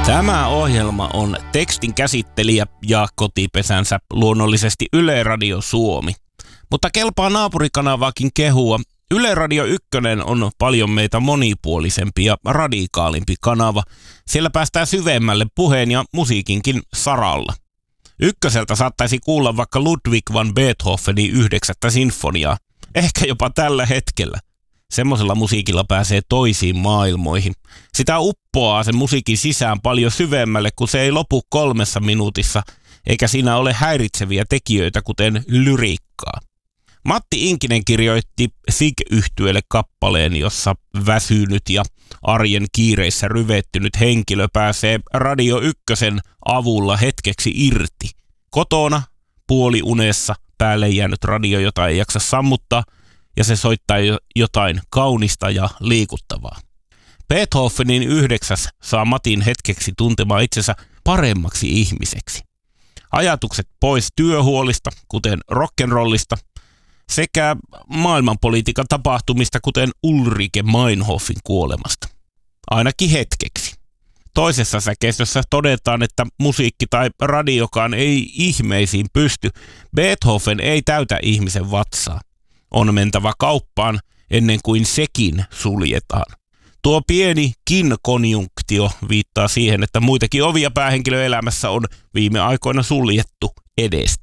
Tämä ohjelma on tekstin käsittelijä ja kotipesänsä luonnollisesti Yle Radio Suomi. Mutta kelpaa naapurikanavaakin kehua. Yle Radio 1 on paljon meitä monipuolisempi ja radikaalimpi kanava. Siellä päästään syvemmälle puheen ja musiikinkin saralla. Ykköseltä saattaisi kuulla vaikka Ludwig van Beethovenin 9. sinfoniaa. Ehkä jopa tällä hetkellä. Semmoisella musiikilla pääsee toisiin maailmoihin. Sitä uppoaa sen musiikin sisään paljon syvemmälle, kun se ei lopu 3 minuutissa, eikä siinä ole häiritseviä tekijöitä, kuten lyriikkaa. Matti Inkinen kirjoitti SIG-yhtyeelle kappaleen, jossa väsynyt ja arjen kiireissä ryvettynyt henkilö pääsee Radio 1 avulla hetkeksi irti. Kotona, puoliunessa, päälle jäänyt radio, jota ei jaksa sammuttaa, ja se soittaa jotain kaunista ja liikuttavaa. Beethovenin 9. saa Matin hetkeksi tuntemaan itsensä paremmaksi ihmiseksi. Ajatukset pois työhuolista, kuten rock'n'rollista, sekä maailmanpolitiikan tapahtumista, kuten Ulrike Meinhofin kuolemasta. Ainakin hetkeksi. Toisessa säkeistössä todetaan, että musiikki tai radiokaan ei ihmeisiin pysty. Beethoven ei täytä ihmisen vatsaa. On mentävä kauppaan ennen kuin sekin suljetaan. Tuo pienikin konjunktio viittaa siihen, että muitakin ovia päähenkilöelämässä on viime aikoina suljettu edestä.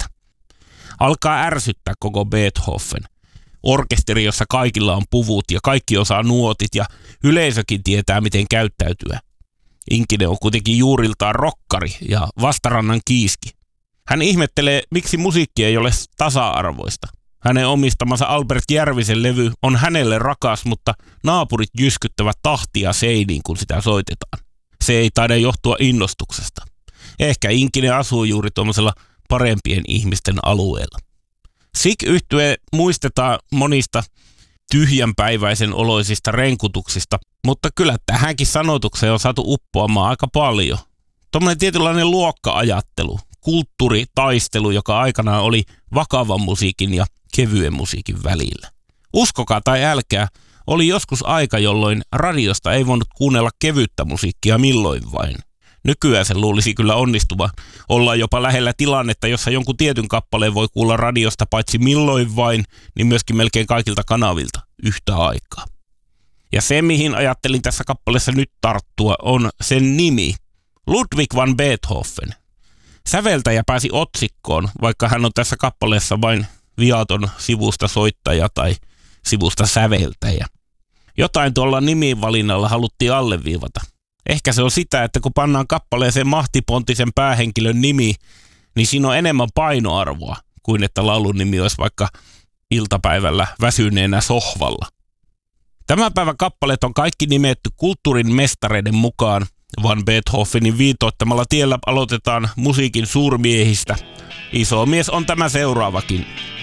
Alkaa ärsyttää koko Beethoven. Orkesteri, jossa kaikilla on puvut ja kaikki osaa nuotit ja yleisökin tietää, miten käyttäytyä. Inkinen on kuitenkin juuriltaan rokkari ja vastarannan kiiski. Hän ihmettelee, miksi musiikki ei ole tasa-arvoista. Hänen omistamansa Albert Järvisen levy on hänelle rakas, mutta naapurit jyskyttävät tahtia seiniin, kun sitä soitetaan. Se ei taida johtua innostuksesta. Ehkä Inkinen asuu juuri tuollaisella parempien ihmisten alueella. SIG-yhtye muistetaan monista tyhjänpäiväisen oloisista renkutuksista, mutta kyllä tähänkin sanotukseen on saatu uppoamaan aika paljon. Tuommoinen tietynlainen luokka-ajattelu, kulttuuritaistelu, joka aikanaan oli vakavan musiikin ja kevyen musiikin välillä. Uskokaa tai älkää, oli joskus aika, jolloin radiosta ei voinut kuunnella kevyttä musiikkia milloin vain. Nykyään se luulisi kyllä onnistuva olla jopa lähellä tilannetta, jossa jonkun tietyn kappaleen voi kuulla radiosta paitsi milloin vain, niin myöskin melkein kaikilta kanavilta yhtä aikaa. Ja se, mihin ajattelin tässä kappaleessa nyt tarttua, on sen nimi, Ludwig van Beethoven. Säveltäjä pääsi otsikkoon, vaikka hän on tässä kappaleessa vain viaton sivusta soittaja tai sivusta säveltäjä. Jotain tuolla nimivalinnalla haluttiin alleviivata. Ehkä se on sitä, että kun pannaan kappaleeseen mahtipontisen päähenkilön nimi, niin siinä on enemmän painoarvoa kuin että laulun nimi olisi vaikka iltapäivällä väsyneenä sohvalla. Tämän päivän kappaleet on kaikki nimetty kulttuurin mestareiden mukaan. Van Beethovenin viitoittamalla tiellä aloitetaan musiikin suurmiehistä. Iso mies on tämä seuraavakin.